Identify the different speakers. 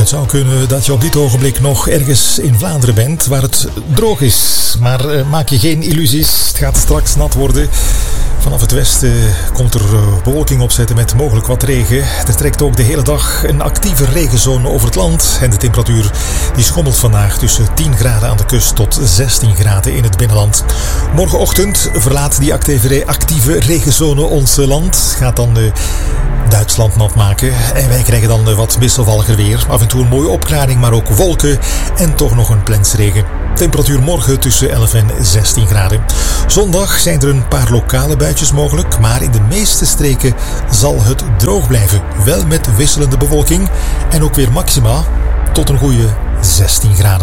Speaker 1: Het zou kunnen dat je op dit ogenblik nog ergens in Vlaanderen bent waar het droog is. Maar maak je geen illusies, het gaat straks nat worden. Vanaf het westen komt er bewolking opzetten met mogelijk wat regen. Er trekt ook de hele dag een actieve regenzone over het land. En de temperatuur die schommelt vandaag tussen 10 graden aan de kust tot 16 graden in het binnenland. Morgenochtend verlaat die actieve regenzone ons land. Gaat dan Duitsland nat maken. En wij krijgen dan wat wisselvalliger weer. Af en toe een mooie opklaring, maar ook wolken. En toch nog een plensregen. Temperatuur morgen tussen 11 en 16 graden. Zondag zijn er een paar lokale buitjes mogelijk, maar in de meeste streken zal het droog blijven. Wel met wisselende bewolking en ook weer maxima tot een goede 16 graden.